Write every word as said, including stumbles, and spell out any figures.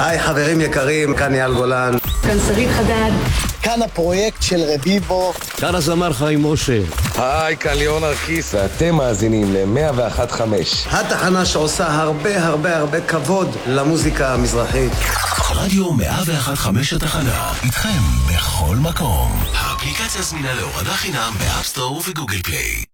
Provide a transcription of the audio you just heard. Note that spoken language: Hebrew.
היי חברים יקרים, כאן אייל גולן. כאן שרית חדד. כאן הפרויקט של רביבו. כאן הזמר חיים משה. היי, כאן ליאון ארקיס, ואתם מאזינים ל-מאה ואחת חמש. התחנה שעושה הרבה הרבה הרבה כבוד למוזיקה המזרחית. רדיו מאה ואחת חמש התחנה, איתכם בכל מקום. האפליקציה זמינה להורדה חינם באפסטור וגוגל פליי.